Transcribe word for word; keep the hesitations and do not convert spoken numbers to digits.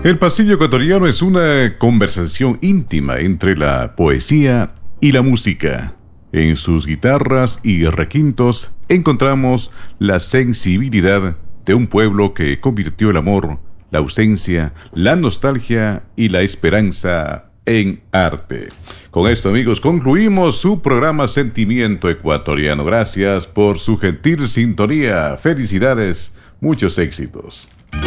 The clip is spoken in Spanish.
El pasillo ecuatoriano es una conversación íntima entre la poesía y la música. En sus guitarras y requintos encontramos la sensibilidad de un pueblo que convirtió el amor, la ausencia, la nostalgia y la esperanza en arte. Con esto, amigos, concluimos su programa Sentimiento Ecuatoriano. Gracias por su gentil sintonía. Felicidades, muchos éxitos.